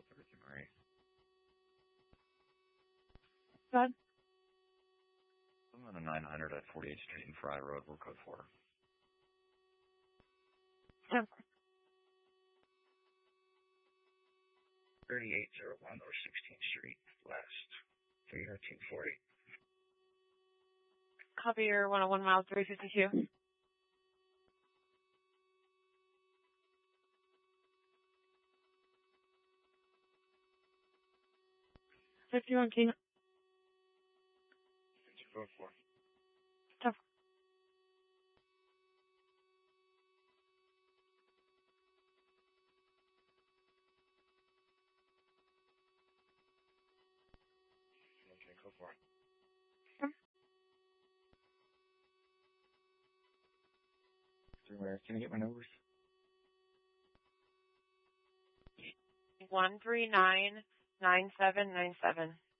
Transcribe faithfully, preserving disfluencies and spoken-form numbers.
Marie. Go ahead. I'm on a nine hundred at forty-eighth Street and Fry Road. We're code four. Yeah. thirty-eight oh one North sixteenth Street West. three oh two forty. Copy your one oh one mile three fifty-two. fifty-one King. Code four. Tough. Okay, code four. Can I get my numbers? One three nine nine seven nine seven.